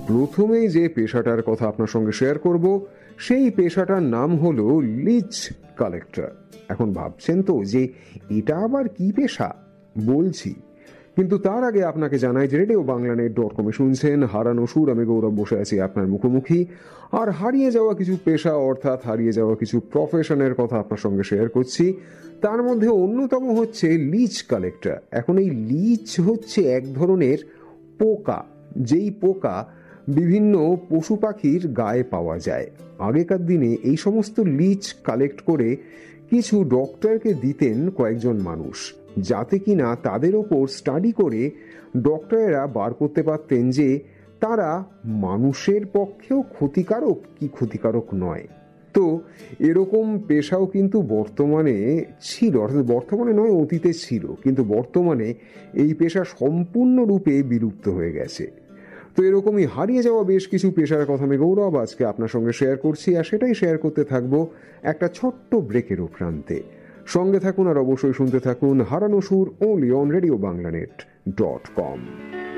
প্রথমেই যে পেশাটার কথা আপনার সঙ্গে শেয়ার করব সেই পেশাটার নাম হলো লিচ কালেক্টর। এখন ভাবছেন তো যে এটা আবার কি পেশা, বলছি। কিন্তু তার আগে আপনাকে জানাই যে RadioBanglaNet.com-এ শুনছেন হারানো সুর। আমি গৌরব বসে আছি আপনার মুখোমুখি, আর হারিয়ে যাওয়া কিছু পেশা অর্থাৎ হারিয়ে যাওয়া কিছু প্রফেশনের কথা আপনার সঙ্গে শেয়ার করছি। তার মধ্যে অন্যতম হচ্ছে লিচ কালেক্টর। এখন এই লিচ হচ্ছে এক ধরনের পোকা, যেই পোকা বিভিন্ন পশু পাখির গায়ে পাওয়া যায়। আগেকার দিনে এই সমস্ত লিচ কালেক্ট করে কিছু ডক্টরকে দিতেন কয়েকজন মানুষ, যাতে কিনা তাদের ওপর স্টাডি করে ডক্টরেরা বার করতে পারতেন যে তারা মানুষের পক্ষেও ক্ষতিকারক কি ক্ষতিকারক নয়। তো এরকম পেশাও কিন্তু বর্তমানে ছিল, অর্থাৎ বর্তমানে নয় অতীতে ছিল, কিন্তু বর্তমানে এই পেশা সম্পূর্ণরূপে বিলুপ্ত হয়ে গেছে। তো এরকমই হারিয়ে যাওয়া বেশ কিছু পেশার কথা আমি গৌরব আজকে আপনার সঙ্গে শেয়ার করছি, আর সেটাই শেয়ার করতে থাকবো একটা ছোট্ট ব্রেকের প্রান্তে। সঙ্গে থাকুন আর অবশ্যই শুনতে থাকুন হারানো সুর, only on RadioBanglaNet.com।